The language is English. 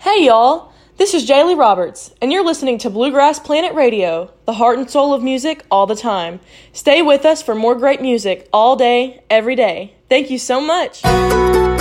Hey y'all, this is Jaylee Roberts, and you're listening to Bluegrass Planet Radio, the heart and soul of music all the time. Stay with us for more great music all day, every day. Thank you so much.